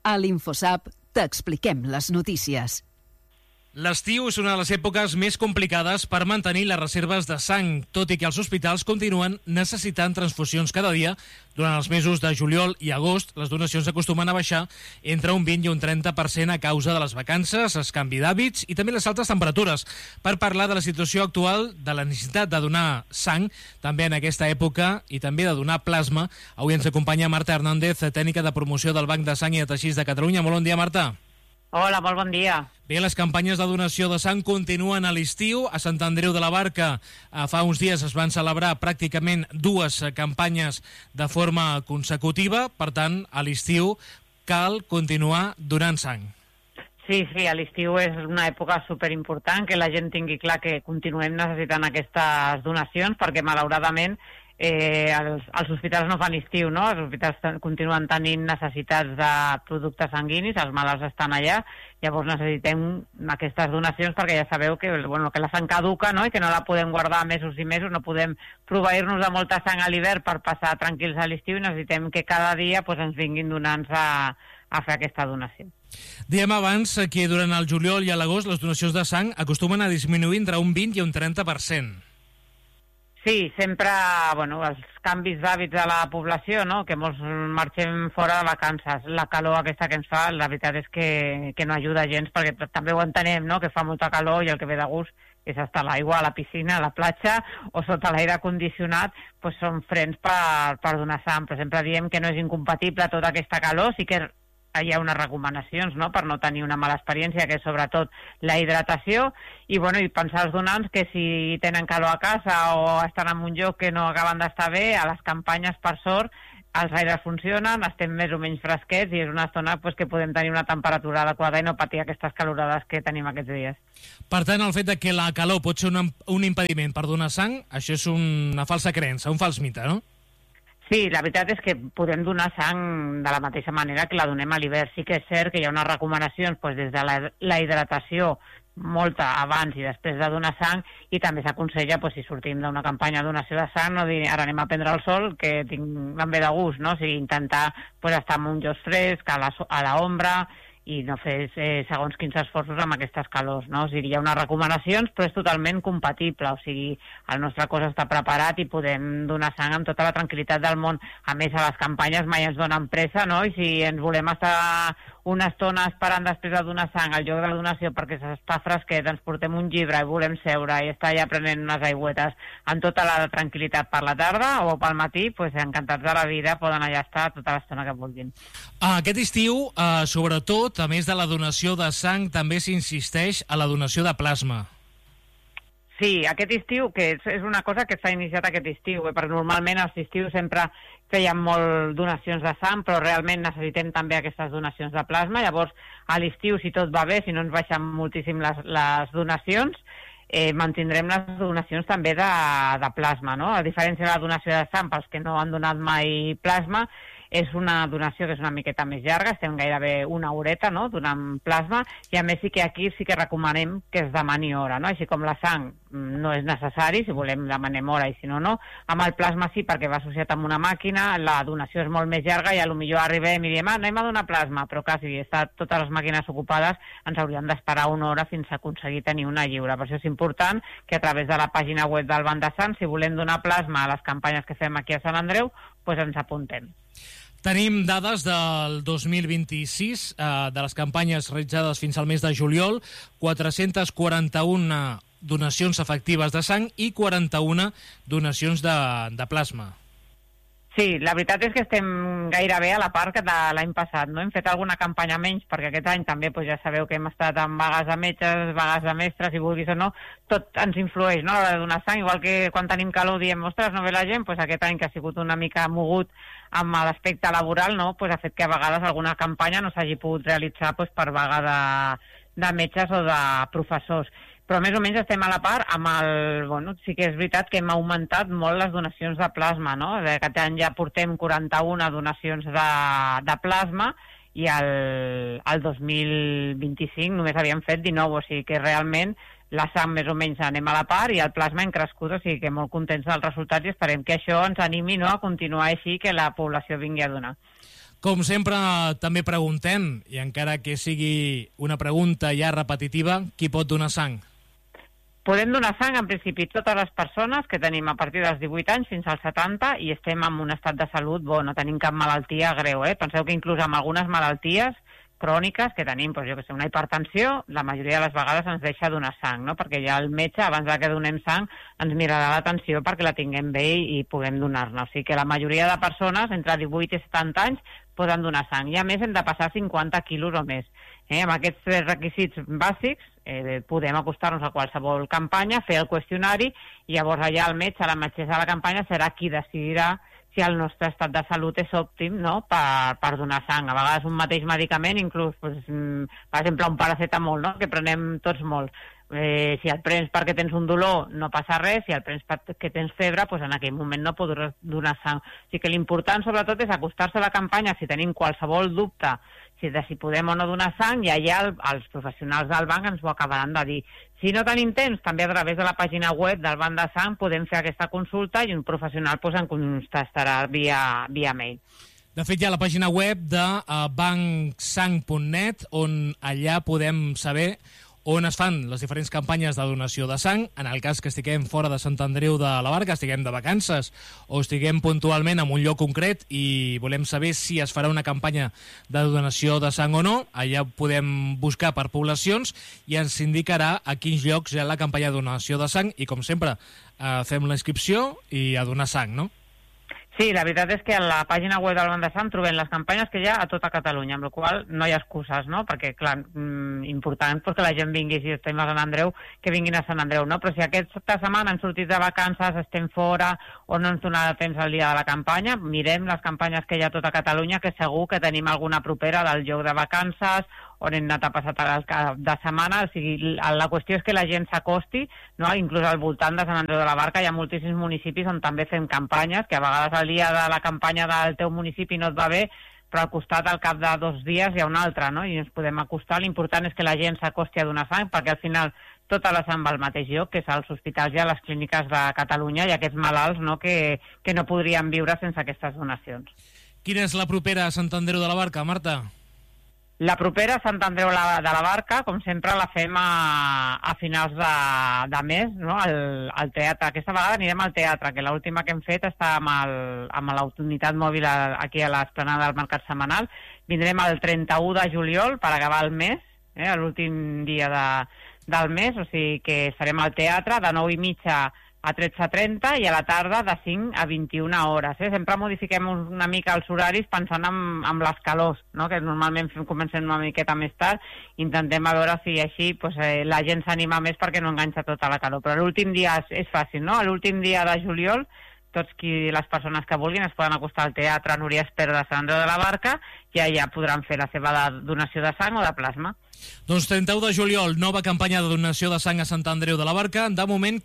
A l'InfoSap t'expliquem les notícies. L'estiu és una de les èpoques més complicades per mantenir les reserves de sang, tot i que els hospitals continuen necessitant transfusions cada dia. Durant els mesos de juliol i agost, les donacions acostumen a baixar entre un 20 i un 30% a causa de les vacances, el canvi d'hàbits i també les altes temperatures. Per parlar de la situació actual, de la necessitat de donar sang, també en aquesta època, i també de donar plasma, avui ens acompanya Marta Hernández, tècnica de promoció del Banc de Sang i de Teixits de Catalunya. Molt bon dia, Marta. Hola, molt bon dia. Bé, les campanyes de donació de sang continuen a l'estiu. A Sant Andreu de la Barca fa uns dies es van celebrar pràcticament 2 campanyes de forma consecutiva. Per tant, a l'estiu cal continuar donant sang. Sí, a l'estiu és una època superimportant, que la gent tingui clar que continuem necessitant aquestes donacions, perquè malauradament els hospitals no fan estiu, no? Els hospitals continuen tenint necessitats de productes sanguinis, els malalts estan allà, llavors necessitem aquestes donacions perquè ja sabeu que la sang caduca, no? I que no la podem guardar mesos i mesos, no podem proveir-nos de molta sang a l'hivern per passar tranquils a l'estiu i necessitem que cada dia ens vinguin donants a fer aquesta donació. Dèiem abans que durant el juliol i l'agost les donacions de sang acostumen a disminuir entre un 20 i un 30%. Sí, sempre, els canvis d'hàbits de la població, no? Que molts marxem fora de vacances. La calor aquesta que ens fa, la veritat és que no ajuda gens, perquè també ho entenem, no? Que fa molta calor i el que ve de gust és estar a l'aigua, a la piscina, a la platja o sota l'aire condicionat, són frens per donar sang. Però sempre diem que no és incompatible tota aquesta calor, sí que hi ha unes recomanacions, no?, per no tenir una mala experiència, que és sobretot la hidratació, i pensar als donants que si tenen calor a casa o estan en un lloc que no acaben d'estar bé, a les campanyes, per sort, els aires funcionen, estem més o menys fresquets i és una estona que podem tenir una temperatura adequada i no patir aquestes calorades que tenim aquests dies. Per tant, el fet de que la calor pot ser un impediment per donar sang, això és una falsa creença, un fals mite, no? Sí, la veritat és que podem donar sang de la mateixa manera que la donem a l'hivern. Sí que és cert que hi ha unes recomanacions des de la hidratació, molta abans i després de donar sang, i també s'aconsella, si sortim d'una campanya de donació de sang, no dir ara anem a prendre el sol, que em ve de gust, no? O sigui, intentar estar en un lloc fresc, a l'ombra, i no fer segons quins esforços amb aquestes calors, no? O sigui, hi ha unes recomanacions, però és totalment compatible, o sigui, el nostre cos està preparat i podem donar sang amb tota la tranquil·litat del món. A més, a les campanyes mai ens donen pressa, no? I si ens volem estar una estona esperant després de donar sang al lloc de la donació perquè s'està fresquet, ens portem un llibre i volem seure i estar allà prenent unes aigüetes amb tota la tranquil·litat per la tarda o pel matí, encantats de la vida, poden allà estar tota l'estona que vulguin. Aquest estiu, sobretot, a més de la donació de sang, també s'insisteix a la donació de plasma. Sí, aquest estiu, que és una cosa que s'ha iniciat aquest estiu, perquè normalment als estius sempre feien molt donacions de sang, però realment necessitem també aquestes donacions de plasma. Llavors, a l'estiu, si tot va bé, si no ens baixen moltíssim les donacions, mantindrem les donacions també de plasma, no? A diferència de la donació de sang, pels que no han donat mai plasma, és una donació que és una miqueta més llarga, estem gairebé una horeta, no?, donant plasma, i a més sí que aquí sí que recomanem que es demani hora, no? Així com la sang no és necessari, si volem demanem hora i si no, no. Amb el plasma sí, perquè va associat amb una màquina, la donació és molt més llarga i potser arribem i diem, anem a donar plasma, però clar, si estan totes les màquines ocupades, ens hauríem d'esperar una hora fins a aconseguir tenir una lliure. Per això és important que a través de la pàgina web del Banc de Sang, si volem donar plasma a les campanyes que fem aquí a Sant Andreu, ens apuntem. Tenim dades del 2026, de les campanyes realitzades fins al mes de juliol, 441 donacions efectives de sang i 41 donacions de plasma. Sí, la veritat és que estem gairebé a la part de l'any passat, no? Hem fet alguna campanya menys, perquè aquest any també ja sabeu que hem estat amb vagues de metges, vagues de mestres, si vulguis o no, tot ens influeix, no?, a l'hora de donar sang, igual que quan tenim calor diem, ostres, no ve la gent, aquest any que ha sigut una mica mogut amb l'aspecte laboral, no?, ha fet que a vegades alguna campanya no s'hagi pogut realitzar per vaga de metges o de professors. Però més o menys estem a la part amb sí que és veritat que hem augmentat molt les donacions de plasma, no? Aquest any ja portem 41 donacions de plasma i el 2025 només havíem fet 19, o sigui que realment la sang més o menys anem a la part i el plasma hem crescut, o sigui que molt contents dels resultats i esperem que això ens animi, no?, a continuar així, que la població vingui a donar. Com sempre, també preguntem, i encara que sigui una pregunta ja repetitiva, qui pot donar sang? Podem donar sang, en principi, totes les persones que tenim a partir dels 18 anys fins als 70 i estem en un estat de salut bo, no tenim cap malaltia greu. Penseu que inclús amb algunes malalties cròniques que tenim, una hipertensió, la majoria de les vegades ens deixa donar sang, no? Perquè ja el metge, abans que donem sang, ens mirarà la tensió perquè la tinguem bé i puguem donar-ne. O sigui que la majoria de persones, entre 18 i 70 anys, poden donar sang. I a més hem de passar 50 quilos o més. Amb aquests 3 requisits bàsics podem acostar-nos a qualsevol campanya, fer el qüestionari i llavors allà el metge, la metgessa de la campanya serà qui decidirà si el nostre estat de salut és òptim, no?, per donar sang. A vegades un mateix medicament, inclús, per exemple, un paracetamol, no?, que prenem tots molt. Si el prens perquè tens un dolor no passa res, si el prens perquè tens febre, en aquell moment no podràs donar sang. O sigui que l'important sobretot és acostar-se a la campanya si tenim qualsevol dubte de si podem o no donar sang, i allà els professionals del banc ens ho acabaran de dir. Si no tenim temps, també a través de la pàgina web del Banc de Sang podem fer aquesta consulta i un professional en contestarà via mail. De fet, hi ha la pàgina web de bancsang.net, on allà podem saber on es fan les diferents campanyes de donació de sang, en el cas que estiguem fora de Sant Andreu de la Barca, estiguem de vacances o estiguem puntualment en un lloc concret i volem saber si es farà una campanya de donació de sang o no. Allà podem buscar per poblacions i ens indicarà a quins llocs hi ha la campanya de donació de sang i, com sempre, fem la inscripció i a donar sang, no? Sí, la veritat és que a la pàgina web del Banc de Sang trobem les campanyes que hi ha a tota Catalunya, amb la qual cosa no hi ha excuses, no? Perquè, clar, important que la gent vingui, si estem a Sant Andreu, que vinguin a Sant Andreu, no? Però si aquesta setmana han sortit de vacances, estem fora o no ens donarà temps al dia de la campanya, mirem les campanyes que hi ha a tota Catalunya, que segur que tenim alguna propera del lloc de vacances on hem anat a passar el cap de setmana. O sigui, la qüestió és que la gent s'acosti, no? Inclús al voltant de Sant Andreu de la Barca hi ha moltíssims municipis on també fem campanyes, que a vegades el dia de la campanya del teu municipi no et va bé, però al costat, al cap de 2 dies, hi ha una altra, no? I ens podem acostar. L'important és que la gent s'acosti a donar sang, perquè al final tota la sang va al mateix lloc, que és als hospitals i a les clíniques de Catalunya, i aquests malalts, no?, que no podrien viure sense aquestes donacions. Quina és la propera a Sant Andreu de la Barca, Marta? La propera a Sant Andreu de la Barca, com sempre, la fem a finals de mes, no?, al teatre. Aquesta vegada anirem al teatre, que l'última que hem fet està amb la unitat mòbil aquí a l'esplanada del Mercat Setmanal. Vindrem el 31 de juliol per acabar el mes, l'últim dia del mes, o sigui que estarem al teatre de 9:30 a 13:30 i a la tarda de 5 a 21 hores. Sempre modifiquem una mica els horaris pensant en les calors, no?, que normalment comencem una miqueta més tard. Intentem a veure si així la gent s'anima més perquè no enganxa tota la calor. Però l'últim dia és fàcil, no? L'últim dia de juliol les persones que vulguin es poden acostar al teatre Núria Espero de Sant Andreu de la Barca i allà podran fer la seva donació de sang o de plasma. Doncs 31 de juliol, nova campanya de donació de sang a Sant Andreu de la Barca. De moment,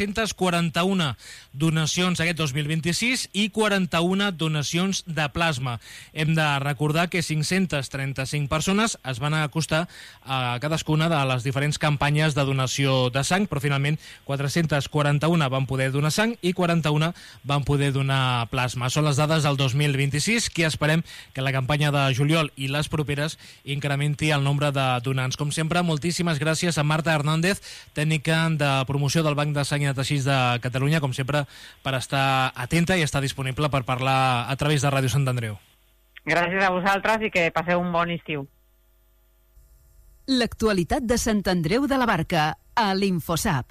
441 donacions aquest 2026 i 41 donacions de plasma. Hem de recordar que 535 persones es van acostar a cadascuna de les diferents campanyes de donació de sang, però finalment 441 van poder donar sang i 41 van poder donar plasma. Són les dades del 2026, que esperem que la campanya de juliol i les properes incrementi el nombre de donants. Com sempre, moltíssimes gràcies a Marta Hernández, tècnica de promoció del Banc de Sang i de Teixits de Catalunya, com sempre, per estar atenta i estar disponible per parlar a través de Ràdio Sant Andreu. Gràcies a vosaltres i que passeu un bon estiu. L'actualitat de Sant Andreu de la Barca a l'Infosap.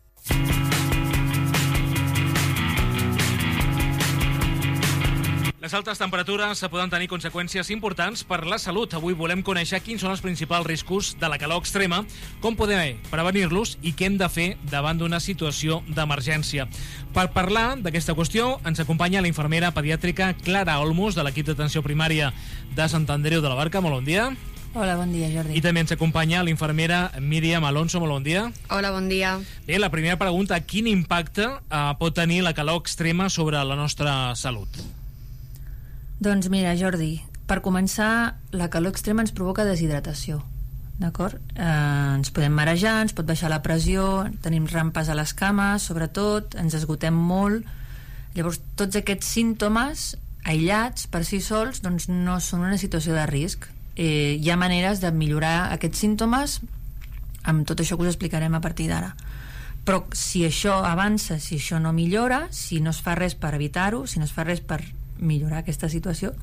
Les altes temperatures poden tenir conseqüències importants per la salut. Avui volem conèixer quins són els principals riscos de la calor extrema, com podem prevenir-los i què hem de fer davant d'una situació d'emergència. Per parlar d'aquesta qüestió ens acompanya la infermera pediàtrica Clara Olmos, de l'equip d'atenció primària de Sant Andreu de la Barca. Molt bon dia. Hola, bon dia, Jordi. I també ens acompanya l'infermera Míriam Alonso. Molt bon dia. Hola, bon dia. Bé, la primera pregunta, quin impacte pot tenir la calor extrema sobre la nostra salut? Doncs mira, Jordi, per començar, la calor extrema ens provoca deshidratació, d'acord? Ens podem marejar, ens pot baixar la pressió, tenim rampes a les cames, sobretot, ens esgotem molt. Llavors, tots aquests símptomes aïllats per si sols, doncs no són una situació de risc. Hi ha maneres de millorar aquests símptomes amb tot això que us explicarem a partir d'ara. Però si això avança, si això no millora, si no es fa res per evitar-ho, si no es fa res per millorar aquesta situació,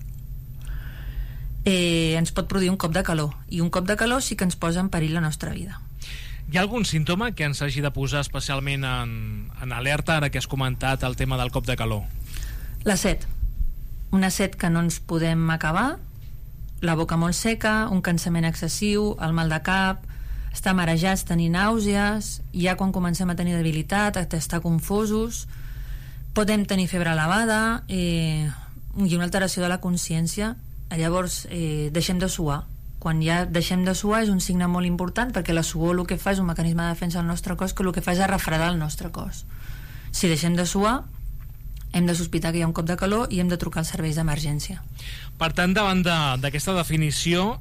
ens pot produir un cop de calor, i un cop de calor sí que ens posa en perill la nostra vida. Hi ha algun símptoma que ens hagi de posar especialment en alerta, ara que has comentat el tema del cop de calor? La set. Una set que no ens podem acabar, la boca molt seca, un cansament excessiu, el mal de cap, estar marejats, tenir nàusees, ja quan comencem a tenir debilitat, a estar confosos, podem tenir febre elevada i una alteració de la consciència. Llavors deixem de suar. Quan ja deixem de suar és un signe molt important, perquè la suor el que fa és un mecanisme de defensa del nostre cos que el que fa és refredar el nostre cos. Si deixem de suar, hem de sospitar que hi ha un cop de calor i hem de trucar als serveis d'emergència. Per tant, davant d'aquesta definició,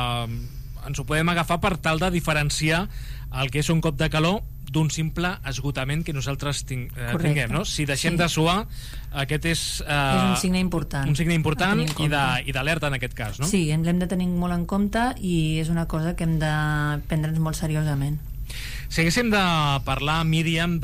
ens ho podem agafar per tal de diferenciar el que és un cop de calor d'un simple esgotament que nosaltres tinguem, no? Si deixem de suar, aquest és un signe important. Un signe important i d'alerta en aquest cas, no? Sí, l'hem de tenir molt en compte i és una cosa que hem de prendre'ns molt seriosament. Si haguéssim de parlar, Míriam,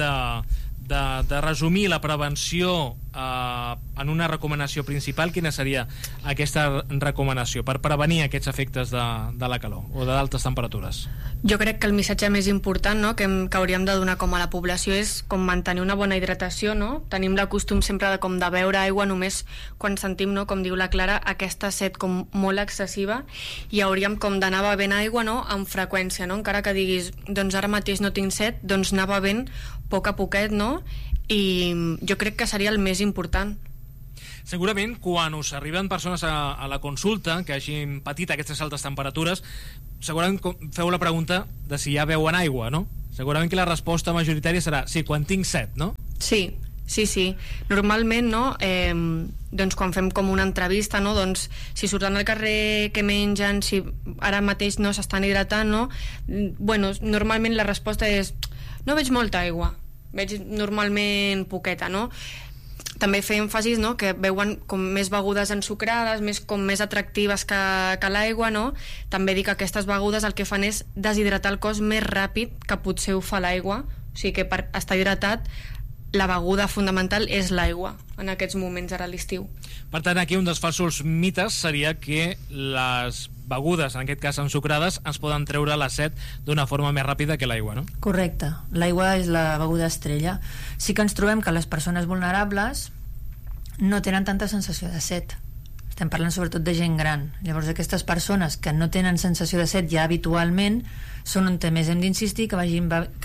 de resumir la prevenció en una recomanació principal, quina seria aquesta recomanació per prevenir aquests efectes de la calor o d'altes temperatures? Jo crec que el missatge més important, no, que hauríem de donar com a la població és com mantenir una bona hidratació, no? Tenim el costum sempre de beure aigua només quan sentim, no, com diu la Clara, aquesta set com molt excessiva, i hauríem com d'anar bevent aigua, no, amb freqüència, no? Encara que diguis, doncs ara mateix no tinc set, doncs anar bevent a poc a poquet, no? I jo crec que seria el més important. Segurament quan us arriben persones a la consulta que hagin patit aquestes altes temperatures, segurament feu la pregunta de si ja beuen aigua, no? Segurament que la resposta majoritària serà sí, quan tinc set, no? Sí. Normalment, no, doncs quan fem com una entrevista, no, doncs si surten al carrer, què mengen, si ara mateix no s'estan hidratant, no, bueno, normalment la resposta és no veig molta aigua, veig normalment poqueta, no? També fer èmfasis, no, que beuen com més begudes ensucrades, més atractives que l'aigua, no? També dir que aquestes begudes el que fan és deshidratar el cos més ràpid que potser ho fa l'aigua, o sigui que per estar hidratat la beguda fundamental és l'aigua en aquests moments ara a l'estiu. Per tant, aquí un dels falsos mites seria que les begudes, en aquest cas ensucrades, ens poden treure la set d'una forma més ràpida que l'aigua, no? Correcte. L'aigua és la beguda estrella. Sí que ens trobem que les persones vulnerables no tenen tanta sensació de set. Estem parlant sobretot de gent gran. Llavors aquestes persones que no tenen sensació de set ja habitualment són on més hem d'insistir que vagin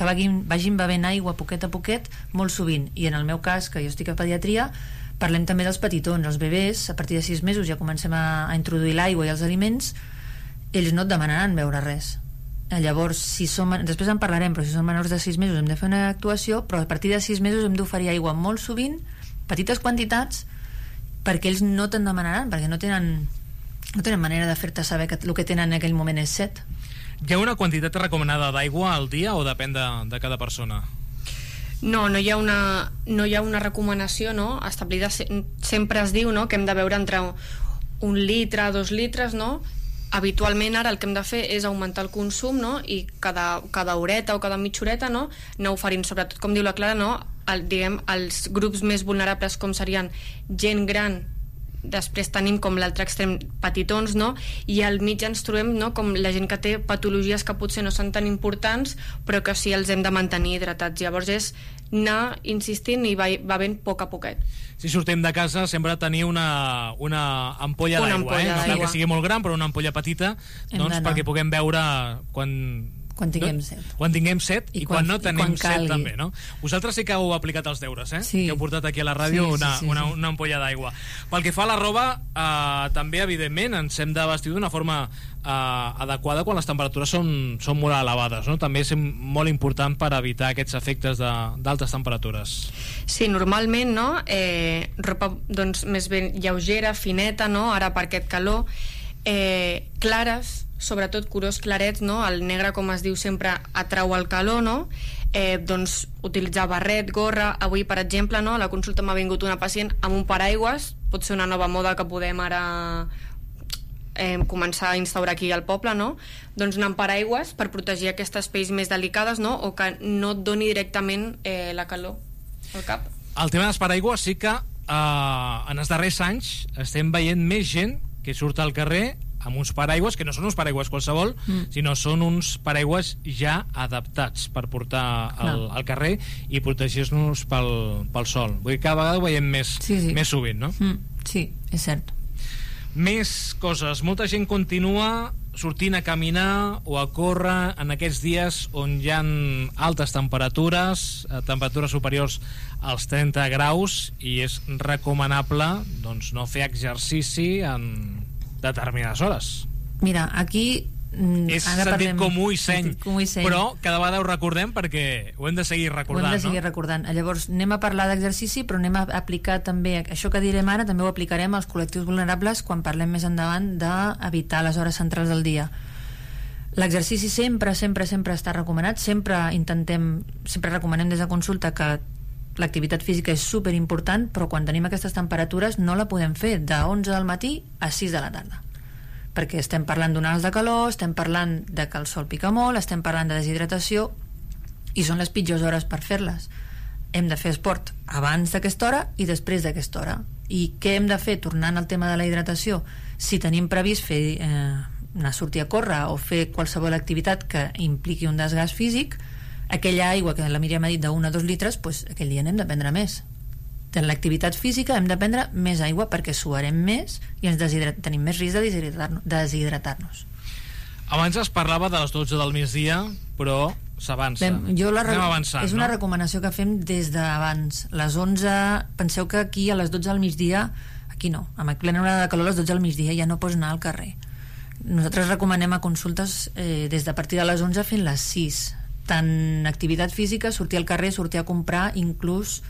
bevent aigua poquet a poquet molt sovint. I en el meu cas, que jo estic a pediatria, parlem també dels petitons, els bebès. A partir de 6 mesos ja comencem a introduir l'aigua i els aliments. Ells no et demanaran beure res. Llavors, després en parlarem, però si són menors de 6 mesos hem de fer una actuació, però a partir de 6 mesos hem d'oferir aigua molt sovint, petites quantitats, perquè ells no te'n demanaran, perquè no tenen manera de fer-te saber que el que tenen en aquell moment és set. Hi ha una quantitat recomanada d'aigua al dia o depèn de cada persona? No hi ha una recomanació, no, establida. Sempre es diu, no, que hem de beure entre 1 litre, 2 litres, no? Habitualment ara el que hem de fer és augmentar el consum, no? I cada horeta o cada mitja horeta, no, anar oferint, sobretot com diu la Clara, no, els grups més vulnerables, com serien gent gran, després tenim com l'altre extrem petitons, no? I al mig ens trobem, no, com la gent que té patologies que potser no són tan importants però que sí els hem de mantenir hidratats. Llavors és anar insistint i bevent a poc a poquet. Si sortim de casa sempre tenir una ampolla d'aigua, no cal que sigui molt gran, però una ampolla petita, doncs perquè puguem beure quan tinguem set i quan no tenim set també, no? Vosaltres sí que heu aplicat els deures, Sí. Que heu portat aquí a la ràdio una ampolla d'aigua. Pel que fa a la roba, també evidentment ens hem de vestir d'una forma adequada quan les temperatures són molt elevades, no? També és molt important per evitar aquests efectes d'altes temperatures. Sí, normalment, no? Ropa doncs més ben lleugera, fineta, no? Ara per aquest calor, clares, sobretot colors clarets, no? El negre, com es diu sempre, atrau el calor, no? Doncs utilitzar barret, gorra. Avui, per exemple, no, a la consulta m'ha vingut una pacient amb un paraigües, pot ser una nova moda que podem ara començar a instaurar aquí al poble, no? Doncs anar amb paraigües per protegir aquestes pells més delicades, no? O que no et doni directament la calor al cap. El tema dels paraigües sí que en els darrers anys estem veient més gent que surt al carrer amb uns paraigües, que no són uns paraigües qualsevol, sinó són uns paraigües ja adaptats per portar al carrer i protegir-nos pel sol. Vull dir, cada vegada ho veiem més sovint, no? Sí, és cert. Més coses. Molta gent continua sortint a caminar o a córrer en aquests dies on hi ha altes temperatures, temperatures superiors als 30 graus, i és recomanable doncs, no fer exercici en determinades hores. Mira, aquí és sentit comú i seny, però cada vegada ho recordem perquè ho hem de seguir recordant. Ho hem de seguir recordant. Llavors anem a parlar d'exercici, però anem a aplicar també això que direm ara, també ho aplicarem als col·lectius vulnerables quan parlem més endavant d'evitar les hores centrals del dia. L'exercici sempre està recomanat, sempre recomanem des de consulta que l'activitat física és superimportant, però quan tenim aquestes temperatures no la podem fer de 11 del matí a 6 de la tarda, perquè estem parlant d'onades de calor, estem parlant de que el sol pica molt, estem parlant de deshidratació, i són les pitjors hores per fer-les. Hem de fer esport abans d'aquesta hora i després d'aquesta hora. I què hem de fer? Tornant al tema de la hidratació, si tenim previst fer anar a sortir a córrer o fer qualsevol activitat que impliqui un desgast físic, aquella aigua que la Míriam ha dit d'1 a 2 litres, doncs aquell dia n'hem de prendre més. En l'activitat física hem de prendre més aigua perquè suarem més i tenim més risc de deshidratar-nos. Abans es parlava de les 12 del migdia, però s'avança. Anem avançant, és una recomanació que fem des d'abans. Les 11, penseu que aquí a les 12 del migdia, aquí no, amb plena hora de calor a les 12 del migdia ja no pots anar al carrer. Nosaltres recomanem a consultes des de partir de les 11 fins les 6. Tant activitat física, sortir al carrer, sortir a comprar, inclús